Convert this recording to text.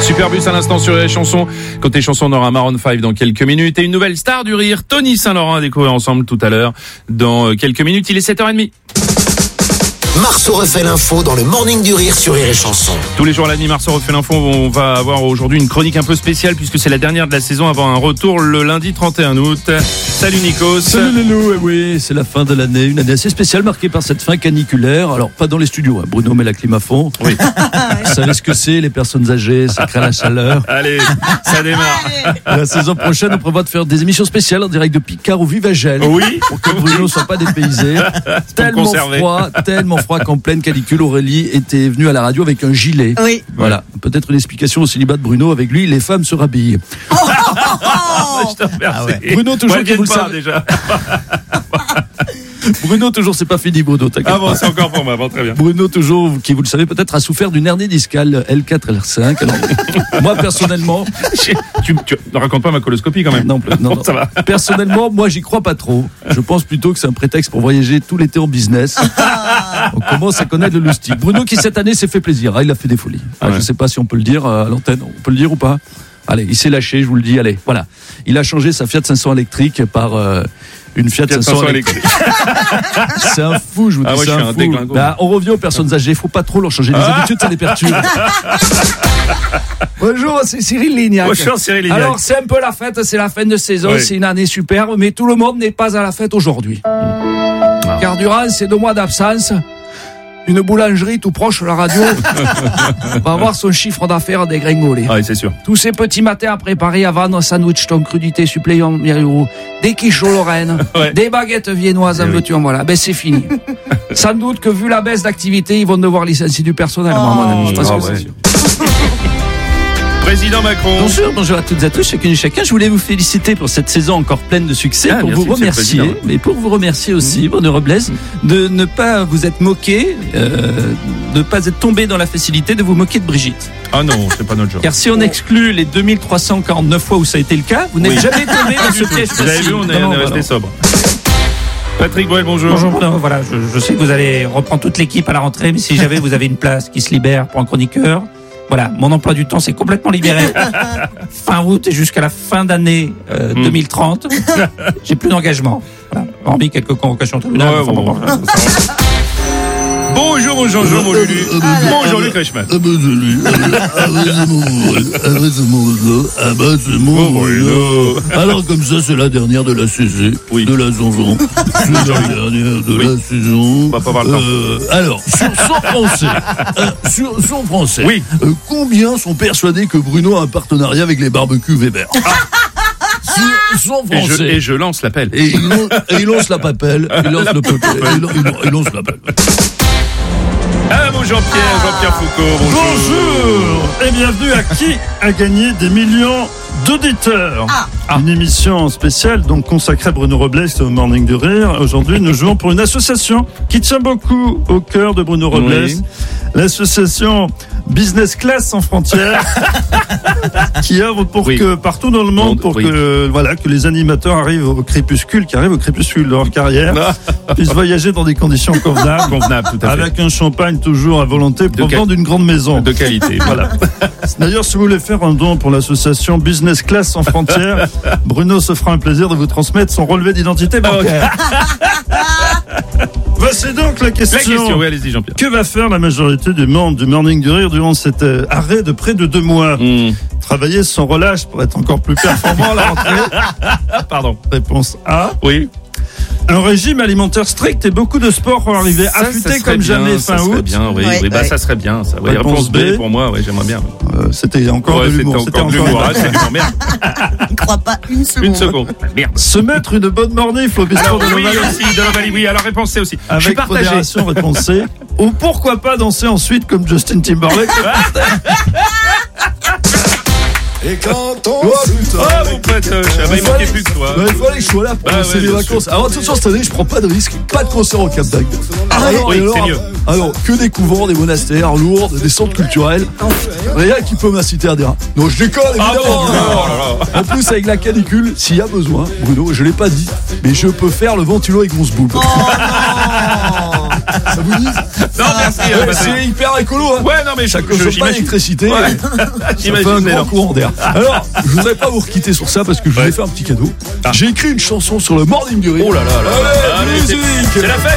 Superbus à l'instant sur les chansons. Côté chansons, on aura Maroon 5 dans quelques minutes et une nouvelle star du rire, Tony Saint-Laurent, à découvrir ensemble tout à l'heure. Dans quelques minutes, il est 7h30. Marceau refait l'info dans le Morning du Rire sur Rire et Chanson. Tous les jours à la nuit, Marceau refait l'info. On va avoir aujourd'hui une chronique un peu spéciale puisque c'est la dernière de la saison avant un retour le lundi 31 août. Salut Nikos. Salut Lelou, oui, c'est la fin de l'année, une année assez spéciale marquée par cette fin caniculaire. Alors pas dans les studios, hein. Bruno met la clim à fond. Oui. Vous savez ce que c'est, les personnes âgées, ça crée la chaleur. Allez, ça démarre. La saison prochaine, on prévoit de faire des émissions spéciales en direct de Picard ou Vivagel. Oui. Pour que Bruno ne soit pas dépaysé. Tellement froid qu'en pleine canicule, Aurélie était venue à la radio avec un gilet. Oui. Voilà. Peut-être une explication au célibat de Bruno. Avec lui, les femmes se rhabillent. Je te remercie. Ah ouais. Bruno, toujours qui vous le pas savez. déjà. Bruno, toujours, c'est pas fini, Bruno, t'inquiète Ah bon, pas. c'est encore pour moi. Bon, très bien. Bruno, toujours, qui vous le savez peut-être, a souffert d'une hernie discale L4, L5. Alors, moi, personnellement. Tu ne racontes pas ma coloscopie quand même. Non, Bon, ça va. Personnellement, moi, j'y crois pas trop. Je pense plutôt que c'est un prétexte pour voyager tout l'été en business. On commence à connaître le loustic. Bruno, qui cette année s'est fait plaisir. Ah, il a fait des folies. Ah, ouais. Je sais pas si on peut le dire à l'antenne. On peut le dire ou pas? Allez, il s'est lâché, je vous le dis. Allez, voilà. Il a changé sa Fiat 500 électrique par une Fiat 500 électrique. C'est un fou, je vous dis. Ah ouais, c'est je suis un un fou. déglingo. Bah, on revient aux personnes âgées. Faut pas trop leur changer les habitudes, ça les perturbe. Bonjour, c'est Cyril Lignac. Bonjour Cyril Lignac. Alors, c'est un peu la fête, c'est la fin de saison, Oui. c'est une année superbe, mais tout le monde n'est pas à la fête aujourd'hui. Car durant ces 2 mois d'absence, une boulangerie tout proche de la radio va voir son chiffre d'affaires dégringoler. Ah oui, c'est sûr. Tous ces petits matins à préparer à vendre sandwich ton crudité supplémentaire, des quichots Lorraine, Ouais. des baguettes viennoises, en veux-tu en voilà. Ben c'est fini. Sans doute que vu la baisse d'activité, ils vont devoir licencier du personnel, moi, à mon ami. Parce que c'est sûr. Président Macron. Bonjour à toutes et à tous, chacune et chacun. Je voulais vous féliciter pour cette saison encore pleine de succès, Ah, pour merci, vous monsieur le remercier, président. mais pour vous remercier aussi, Bruno Robles, de ne pas vous être moqué, de ne pas être tombé dans la facilité de vous moquer de Brigitte. Ah non, c'est pas notre genre. Car si on exclut les 2349 fois où ça a été le cas, vous n'êtes jamais tombé dans ce piège Vous avez facile. vu, on est Non, resté voilà. sobre. Patrick Bruel, bonjour. Bonjour Bruno, voilà, je sais que vous allez reprendre toute l'équipe à la rentrée, mais si jamais vous avez une place qui se libère pour un chroniqueur, voilà, mon emploi du temps s'est complètement libéré. Fin août et jusqu'à la fin d'année 2030, j'ai plus d'engagement. Voilà, hormis quelques convocations au tribunal. Ouais, enfin, bon, bon. Bonjour, mon Lulu. Bonjour, Luc Reichmann. C'est mon Bruno. Alors comme ça, c'est la dernière de la saison, Oui. de la saison. C'est la dernière de la saison. On va pas avoir le temps. Alors, sur son français, Oui. Combien sont persuadés que Bruno a un partenariat avec les barbecues Weber? Sur son français. Et je lance l'appel. Et il lance la papelle, il lance le papel, il lance la papelle. Ah, mon Jean-Pierre Foucault, bonjour. Bonjour et bienvenue à Qui a gagné des millions d'auditeurs. Une émission spéciale donc consacrée à Bruno Robles au Morning du Rire. Aujourd'hui, nous jouons pour une association qui tient beaucoup au cœur de Bruno Robles. Oui. L'association Business Class sans frontières qui œuvre pour Oui. que partout dans le monde pour Oui. que les animateurs arrivent au crépuscule de leur carrière puissent voyager dans des conditions convenables. Convenable, tout à fait. Avec un champagne toujours à volonté provenant quel- d'une grande maison. De qualité. Voilà. D'ailleurs, si vous voulez faire un don pour l'association Business Class sans frontières, Bruno se fera un plaisir de vous transmettre son relevé d'identité bancaire. Voici donc la question. La question, oui, allez-y, Jean-Pierre. Que va faire la majorité des membres du Morning du Rire durant cet arrêt de près de 2 mois? Travailler sans relâche pour être encore plus performant à la rentrée. Pardon. Réponse A. Oui. Un régime alimentaire strict et beaucoup de sport pour arriver affûté comme jamais fin août. Bien, oui, Ouais. oui, bah, ça serait bien, ça. Oui, Réponse réponse B B. pour moi, oui, j'aimerais bien. C'était encore Ouais, de c'était l'humour. encore de l'humour. Ah, c'est de l'humour. Merde. Je crois pas une seconde. Une seconde. Merde. Se mettre une bonne mornif au bistrot Alors, de oui, l'Ovalie. aussi, de l'Ovalie, oui. Alors, réponse C aussi. Je suis Avec partagé. modération, réponse C. Ou pourquoi pas danser ensuite comme Justin Timberlake. Et quand on Oh, mon pote, il manquait plus que toi. il fallait que je sois là pour Bah passer ouais, les bien vacances. sûr. Alors attention, cette année, je prends pas de risque, pas de concert au Cap d'Agde. oui, c'est mieux. Alors, que des couvents, des monastères, Lourdes, des centres culturels. Rien qui peut m'inciter à dire. Non, je déconne, Ah évidemment. bon, oh là là. En plus, avec la canicule, s'il y a besoin, Bruno, je l'ai pas dit, mais je peux faire le ventilo avec mon zboob. Ça vous dit? Non, merci. C'est hyper écolo. Hein. Ouais, non, mais ça consomme pas d'électricité. Ouais. Ça fait un grand courant d'air. Alors, je voudrais pas vous requitter sur ça parce que je vous ai fait un petit cadeau. J'ai écrit une chanson sur le Morning du Rire. Oh là là là. Allez, c'est la fête.